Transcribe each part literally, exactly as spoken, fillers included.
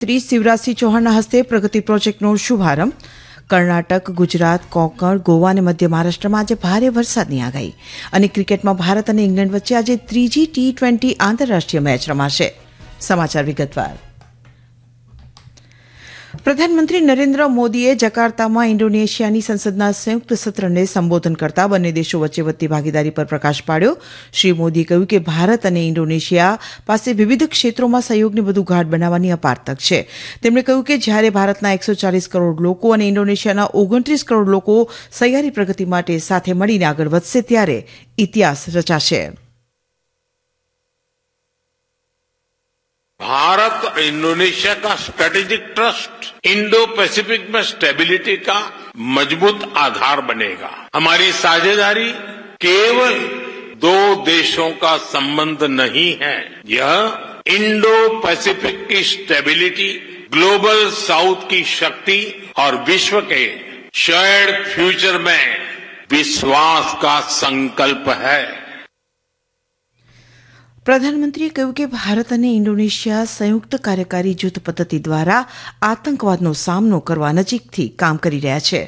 શ્રી શિવરાજસિંહ ચૌહાણના હસ્તે પ્રગતિ પ્રોજેક્ટનો શુભારંભ. કર્ણાટક, ગુજરાત, કોંકણ, ગોવા અને મધ્ય મહારાષ્ટ્રમાં આજે ભારે વરસાદની આગાહી. અને ક્રિકેટમાં ભારત અને ઇંગ્લેન્ડ વચ્ચે આજે ત્રીજી ટી ટ્વેન્ટી આંતરરાષ્ટ્રીય મેચ રમાશે. સમાચાર વિગતવાર. પ્રધાનમંત્રી નરેન્દ્ર મોદીએ જકાર્તામાં ઇન્ડોનેશિયાની સંસદના સંયુક્ત સત્રને સંબોધન કરતા બંને દેશો વચ્ચે વધતી ભાગીદારી પર પ્રકાશ પાડ્યો. શ્રી મોદીએ કહ્યું કે ભારત અને ઇન્ડોનેશિયા પાસે વિવિધ ક્ષેત્રોમાં સહયોગને વધુ ગાઢ બનાવવાની અપાર તક છે. તેમણે કહ્યું કે જ્યારે ભારતના એકસો ચાલીસ કરોડ લોકો અને ઇન્ડોનેશિયાના ઓગણત્રીસ કરોડ લોકો સહિયારી પ્રગતિ માટે સાથે મળીને આગળ વધશે ત્યારે ઇતિહાસ રચાશે. भारत और इंडोनेशिया का स्ट्रेटेजिक ट्रस्ट इंडो पैसिफिक में स्टेबिलिटी का मजबूत आधार बनेगा. हमारी साझेदारी केवल दो देशों का संबंध नहीं है, यह इंडो पैसिफिक की स्टेबिलिटी, ग्लोबल साउथ की शक्ति और विश्व के शेयर्ड फ्यूचर में विश्वास का संकल्प है. પ્રધાનમંત્રીએ કહ્યું કે ભારત અને ઇન્ડોનેશિયા સંયુક્ત કાર્યકારી જૂથ પદ્ધતિ દ્વારા આતંકવાદનો સામનો કરવા નજીકથી કામ કરી રહ્યા છે.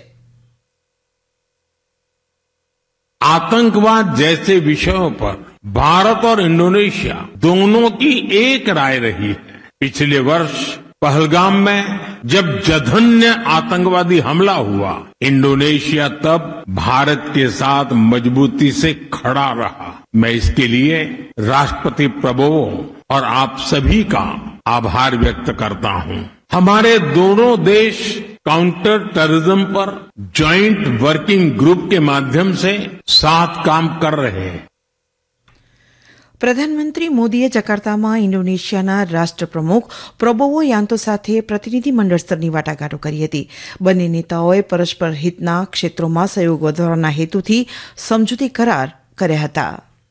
आतंकवाद जैसे विषयों पर भारत और इंडोनेशिया दोनों की एक राय रही है. पिछले वर्ष पहलगाम में जब जघन्य आतंकवादी हमला हुआ, इंडोनेशिया तब भारत के साथ मजबूती से खड़ा रहा. मैं इसके लिए राष्ट्रपति प्रभुओं और आप सभी का आभार व्यक्त करता हूं. हमारे दोनों देश काउंटर टेररिज्म पर जॉइंट वर्किंग ग्रुप के माध्यम से साथ काम कर रहे हैं. પ્રધાનમંત્રી મોદીએ જકાર્તામાં ઇન્ડોનેશિયાના રાષ્ટ્રપ્રમુખ પ્રબોવો યાન્તો સાથે પ્રતિનિધિમંડળ સ્તરની વાટાઘાટો કરી હતી. બંને નેતાઓએ પરસ્પર હિતના ક્ષેત્રોમાં સહયોગ વધારવાના હેતુથી સમજૂતી કરાર કર્યા હતા.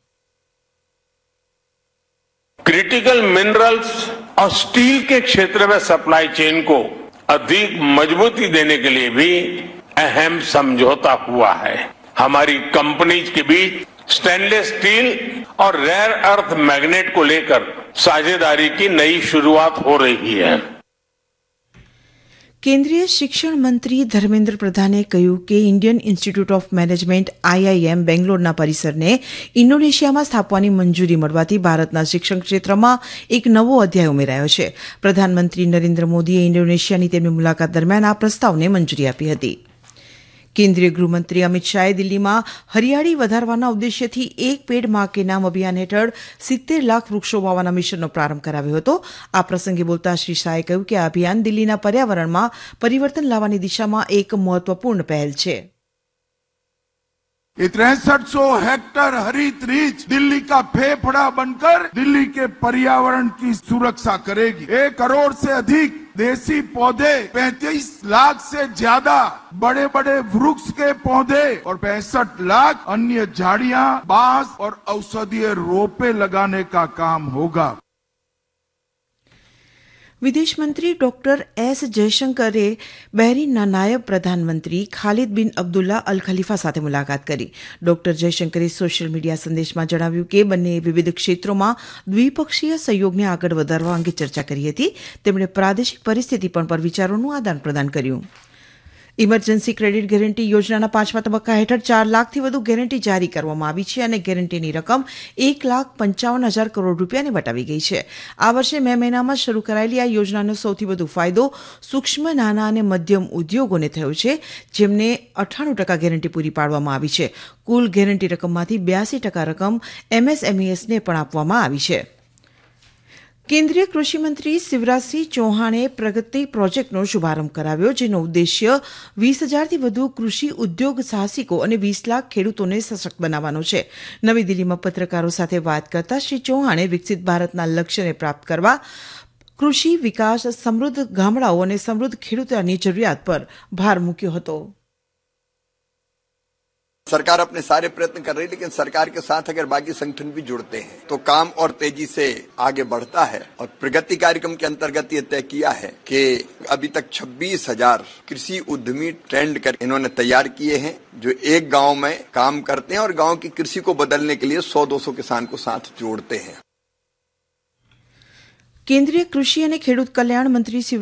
क्रिटिकल मिनरल्स और स्टील के क्षेत्र में सप्लाई चेन को अधिक मजबूती देने के लिए भी अहम समझौता हुआ है. हमारी कंपनीज के बीच स्टेनलेस स्टील और रेयर अर्थ मैग्नेट को लेकर साझेदारी की नई शुरुआत हो रही है. કેન્દ્રીય શિક્ષણ મંત્રી ધર્મેન્દ્ર પ્રધાને કહ્યું કે Indian institute of management IIM બેંગ્લોરના પરિસરને ઇન્ડોનેશિયામાં સ્થાપવાની મંજૂરી મળવાથી ભારતના શિક્ષણ ક્ષેત્રમાં એક નવો અધ્યાય ઉમેરાયો છે. પ્રધાનમંત્રી નરેન્દ્ર મોદીએ ઇન્ડોનેશિયાની તેમની મુલાકાત દરમિયાન આ પ્રસ્તાવને મંજૂરી આપી હતી. કેન્દ્રીય ગૃહમંત્રી અમિત શાહે દિલ્હીમાં હરિયાળી વધારવાના ઉદ્દેશ્યથી એક પેડ માં કે નામ અભિયાન હેઠળ સિત્તેર લાખ વૃક્ષો વાવવાના મિશનનો પ્રારંભ કરાવ્યો હતો. આ પ્રસંગે બોલતા શ્રી શાહે કહ્યું કે આ અભિયાન દિલ્હીના પર્યાવરણમાં પરિવર્તન લાવવાની દિશામાં એક મહત્વપૂર્ણ પહેલ છે. ये तिरसठ सौ हेक्टर हरित रीच दिल्ली का फेफड़ा बनकर दिल्ली के पर्यावरण की सुरक्षा करेगी. एक करोड़ से अधिक देसी पौधे, पैंतीस लाख से ज्यादा बड़े बड़े वृक्ष के पौधे और पैंसठ लाख अन्य झाड़ियां, बांस और औषधीय रोपे लगाने का काम होगा. વિદેશ મંત્રી ડોક્ટર એસ જયશંકરે બહેરીનના નાયબ પ્રધાનમંત્રી ખાલિદ બિન અબ્દુલ્લા અલ ખલીફા સાથે મુલાકાત કરી. ડોક્ટર જયશંકરે સોશિયલ મીડિયા સંદેશમાં જણાવ્યું કે બંને વિવિધ ક્ષેત્રોમાં દ્વિપક્ષીય સહયોગને આગળ વધારવા અંગે ચર્ચા કરી હતી. તેમણે પ્રાદેશિક પરિસ્થિતિ પર વિચારોનું આદાન પ્રદાન કર્યું. ઇમરજન્સી ક્રેડિટ ગેરંટી યોજનાના પાંચમા તબક્કા હેઠળ ચાર લાખથી વધુ ગેરંટી જારી કરવામાં આવી છે અને ગેરંટીની રકમ એક લાખ પંચાવન હજાર કરોડ રૂપિયાને વટાવી ગઈ છે. આ વર્ષે મે મહિનામાં શરૂ કરાયેલી આ યોજનાનો સૌથી વધુ ફાયદો સૂક્ષ્મ, નાના અને મધ્યમ ઉદ્યોગોને થયો છે, જેમને અઠ્ઠાણું ટકા ગેરંટી પૂરી પાડવામાં આવી છે. કુલ ગેરંટી રકમમાંથી બ્યાસી ટકા રકમ એમએસએમઈએસને પણ આપવામાં આવી છે. કેન્દ્રીય કૃષિમંત્રી શિવરાજસિંહ ચૌહાણે પ્રગતિ પ્રોજેક્ટનો શુભારંભ કરાવ્યો, જેનો ઉદ્દેશ્ય વીસ હજારથી વધુ કૃષિ ઉદ્યોગ સાહસિકો અને વીસ લાખ ખેડૂતોને સશક્ત બનાવવાનો છે. નવી દિલ્હીમાં પત્રકારો સાથે વાત કરતા શ્રી ચૌહાણે વિકસિત ભારતના લક્ષ્યને પ્રાપ્ત કરવા કૃષિ વિકાસ, સમૃદ્ધ ગામડાઓ અને સમૃદ્ધ ખેડૂતોની જરૂરિયાત પર ભાર મૂક્યો હતો. सरकार अपने सारे प्रयत्न कर रही है, लेकिन सरकार के साथ अगर बाकी संगठन भी जुड़ते हैं तो काम और तेजी से आगे बढ़ता है. और प्रगति कार्यक्रम के अंतर्गत ये तय किया है कि अभी तक छब्बीस हजार कृषि उद्यमी ट्रेंड कर इन्होंने तैयार किए हैं, जो एक गांव में काम करते हैं और गांव की कृषि को बदलने के लिए सौ दो सौ किसान को साथ जोड़ते हैं. કેન્દ્રીય કૃષિ અને ખેડૂત કલ્યાણ મંત્રી